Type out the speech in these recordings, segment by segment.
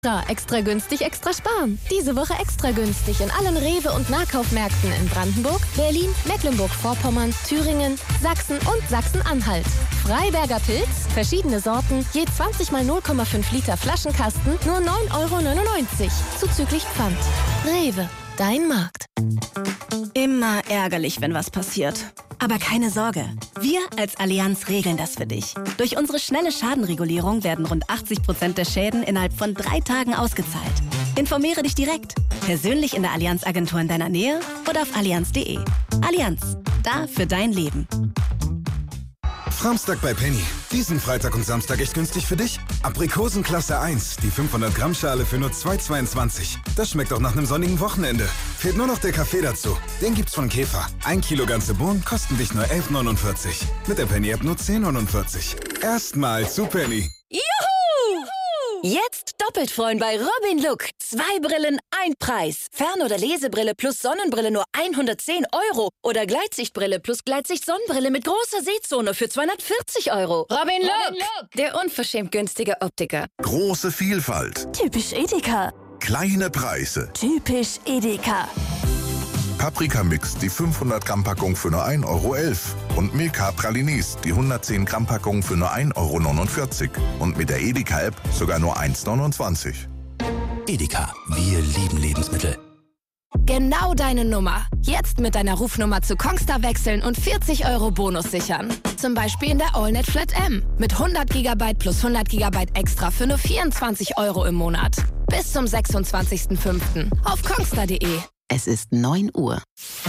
Extra günstig, extra sparen. Diese Woche extra günstig in allen Rewe- und Nahkaufmärkten in Brandenburg, Berlin, Mecklenburg-Vorpommern, Thüringen, Sachsen und Sachsen-Anhalt. Freiberger Pilz, verschiedene Sorten, je 20 mal 0,5 Liter Flaschenkasten, nur 9,99 € zuzüglich Pfand. Rewe, dein Markt. Immer ärgerlich, wenn was passiert. Aber keine Sorge, wir als Allianz regeln das für dich. Durch unsere schnelle Schadenregulierung werden rund 80% der Schäden innerhalb von 3 Tagen ausgezahlt. Informiere dich direkt, persönlich in der Allianz-Agentur in deiner Nähe oder auf allianz.de. Allianz, da für dein Leben. Samstag bei Penny. Diesen Freitag und Samstag echt günstig für dich? Aprikosen Klasse 1, die 500 Gramm Schale für nur 2,22. Das schmeckt auch nach einem sonnigen Wochenende. Fehlt nur noch der Kaffee dazu. Den gibt's von Käfer. 1 Kilo ganze Bohnen kosten dich nur 11,49. Mit der Penny-App nur 10,49. Erstmal zu Penny. Juhu! Jetzt doppelt freuen bei Robin Look. 2 Brillen, 1 Preis. Fern- oder Lesebrille plus Sonnenbrille nur 110 € oder Gleitsichtbrille plus Gleitsicht-Sonnenbrille mit großer Sehzone für 240 €. Robin Look, der unverschämt günstige Optiker. Große Vielfalt. Typisch Edeka. Kleine Preise. Typisch Edeka. Paprika-Mix, die 500 Gramm Packung für nur 1,11 € und Milka Pralinis, die 110 Gramm Packung für nur 1,49 € und mit der Edeka-App sogar nur 1,29 €. Edeka, wir lieben Lebensmittel. Genau deine Nummer. Jetzt mit deiner Rufnummer zu Kongstar wechseln und 40 € Bonus sichern. Zum Beispiel in der AllNet Flat M mit 100 GB plus 100 GB extra für nur 24 € im Monat. Bis zum 26.05. auf kongstar.de. Es ist 9 Uhr.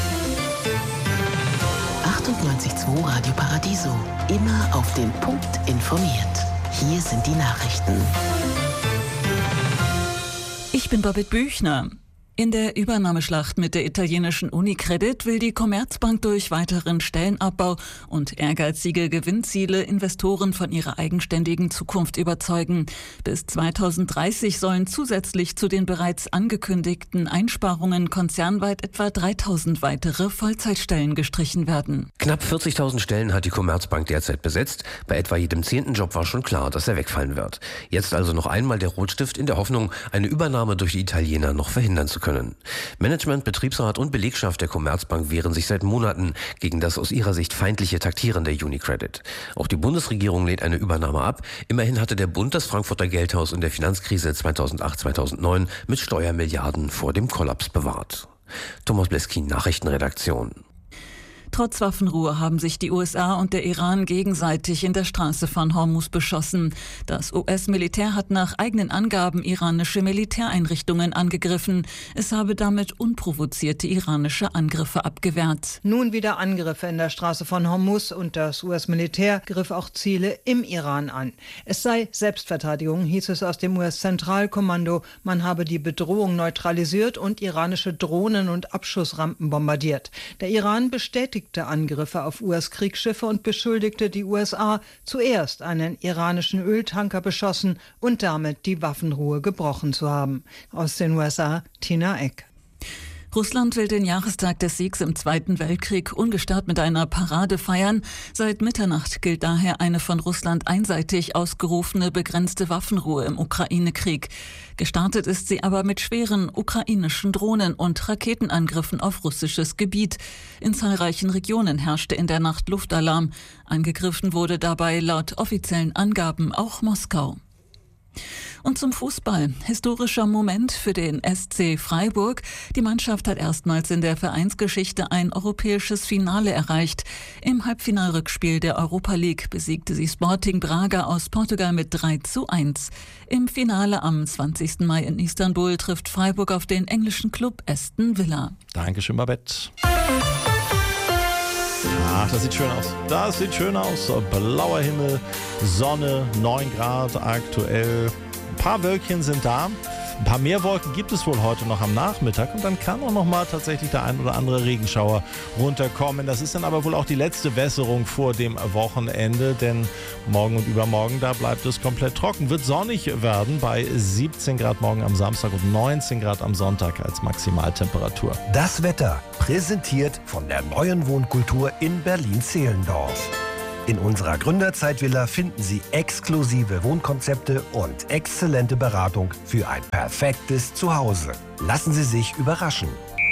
98.2 Radio Paradiso. Immer auf den Punkt informiert. Hier sind die Nachrichten. Ich bin Babette Büchner. In der Übernahmeschlacht mit der italienischen Unicredit will die Commerzbank durch weiteren Stellenabbau und ehrgeizige Gewinnziele Investoren von ihrer eigenständigen Zukunft überzeugen. Bis 2030 sollen zusätzlich zu den bereits angekündigten Einsparungen konzernweit etwa 3.000 weitere Vollzeitstellen gestrichen werden. Knapp 40.000 Stellen hat die Commerzbank derzeit besetzt. Bei etwa jedem 10. Job war schon klar, dass er wegfallen wird. Jetzt also noch einmal der Rotstift in der Hoffnung, eine Übernahme durch die Italiener noch verhindern zu können. Management, Betriebsrat und Belegschaft der Commerzbank wehren sich seit Monaten gegen das aus ihrer Sicht feindliche Taktieren der Unicredit. Auch die Bundesregierung lehnt eine Übernahme ab. Immerhin hatte der Bund das Frankfurter Geldhaus in der Finanzkrise 2008/2009 mit Steuermilliarden vor dem Kollaps bewahrt. Thomas Bleskin, Nachrichtenredaktion. Trotz Waffenruhe haben sich die USA und der Iran gegenseitig in der Straße von Hormuz beschossen. Das US-Militär hat nach eigenen Angaben iranische Militäreinrichtungen angegriffen. Es habe damit unprovozierte iranische Angriffe abgewehrt. Nun wieder Angriffe in der Straße von Hormuz und das US-Militär griff auch Ziele im Iran an. Es sei Selbstverteidigung, hieß es aus dem US-Zentralkommando. Man habe die Bedrohung neutralisiert und iranische Drohnen und Abschussrampen bombardiert. Der Iran bestätigte Angriffe auf US-Kriegsschiffe und beschuldigte die USA, zuerst einen iranischen Öltanker beschossen und damit die Waffenruhe gebrochen zu haben. Aus den USA, Tina Eck. Russland will den Jahrestag des Siegs im Zweiten Weltkrieg ungestört mit einer Parade feiern. Seit Mitternacht gilt daher eine von Russland einseitig ausgerufene begrenzte Waffenruhe im Ukraine-Krieg. Gestartet ist sie aber mit schweren ukrainischen Drohnen und Raketenangriffen auf russisches Gebiet. In zahlreichen Regionen herrschte in der Nacht Luftalarm. Angegriffen wurde dabei laut offiziellen Angaben auch Moskau. Und zum Fußball. Historischer Moment für den SC Freiburg. Die Mannschaft hat erstmals in der Vereinsgeschichte ein europäisches Finale erreicht. Im Halbfinalrückspiel der Europa League besiegte sie Sporting Braga aus Portugal mit 3:1. Im Finale am 20. Mai in Istanbul trifft Freiburg auf den englischen Club Aston Villa. Dankeschön, Babette. Ach, das sieht schön aus. Das sieht schön aus. Blauer Himmel, Sonne, 9 Grad aktuell. Ein paar Wölkchen sind da. Ein paar mehr Wolken gibt es wohl heute noch am Nachmittag und dann kann auch noch mal tatsächlich der ein oder andere Regenschauer runterkommen. Das ist dann aber wohl auch die letzte Wässerung vor dem Wochenende, denn morgen und übermorgen, da bleibt es komplett trocken. Wird sonnig werden bei 17 Grad morgen am Samstag und 19 Grad am Sonntag als Maximaltemperatur. Das Wetter präsentiert von der neuen Wohnkultur in Berlin-Zehlendorf. In unserer Gründerzeitvilla finden Sie exklusive Wohnkonzepte und exzellente Beratung für ein perfektes Zuhause. Lassen Sie sich überraschen.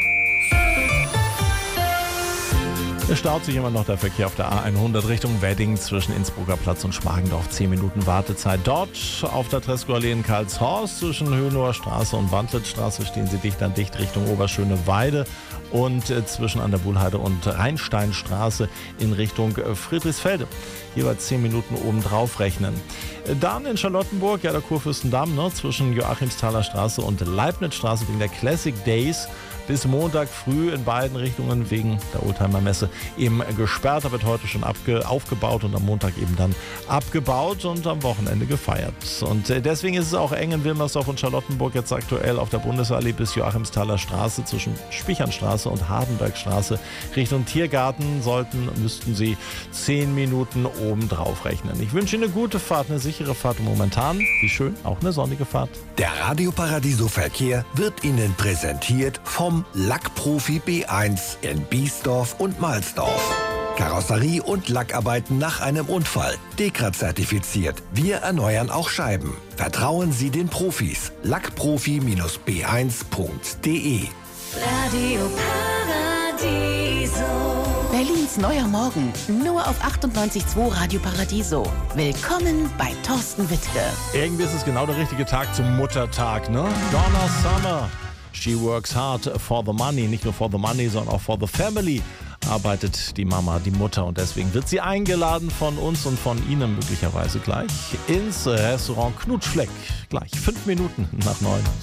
Es staut sich immer noch der Verkehr auf der A100 Richtung Wedding zwischen Innsbrucker Platz und Schmargendorf. 10 Minuten Wartezeit. Dort auf der Tresco-Allee in Karlshorst zwischen Hönower Straße und Wandlitzstraße stehen Sie dicht an dicht Richtung Oberschöneweide und zwischen an der Buhlheide und Rheinsteinstraße in Richtung Friedrichsfelde. Jeweils 10 Minuten obendrauf rechnen. Dann in Charlottenburg, der Kurfürstendamm, zwischen Joachimsthaler Straße und Leibnizstraße wegen der Classic Days. Bis Montag früh in beiden Richtungen wegen der Oldtimer-Messe eben gesperrt. Da wird heute schon aufgebaut und am Montag eben dann abgebaut und am Wochenende gefeiert. Und deswegen ist es auch eng in Wilmersdorf und Charlottenburg jetzt aktuell auf der Bundesallee bis Joachimsthaler Straße zwischen Spichernstraße und Hardenbergstraße Richtung Tiergarten müssten Sie 10 Minuten obendrauf rechnen. Ich wünsche Ihnen eine gute Fahrt, eine sichere Fahrt und momentan, wie schön, auch eine sonnige Fahrt. Der Radio Paradiso Verkehr wird Ihnen präsentiert vom Lackprofi B1 in Biesdorf und Mahlsdorf. Karosserie und Lackarbeiten nach einem Unfall. Dekra-zertifiziert. Wir erneuern auch Scheiben. Vertrauen Sie den Profis. Lackprofi-b1.de. Radio Paradiso. Berlins neuer Morgen, nur auf 98.2 Radio Paradiso. Willkommen bei Thorsten Wittke. Irgendwie ist es genau der richtige Tag zum Muttertag, ne? Donna Summer. She works hard for the money. Nicht nur for the money, sondern auch for the family arbeitet die Mama, die Mutter. Und deswegen wird sie eingeladen von uns und von Ihnen möglicherweise gleich ins Restaurant Knutschfleck. Gleich 5 Minuten nach 9.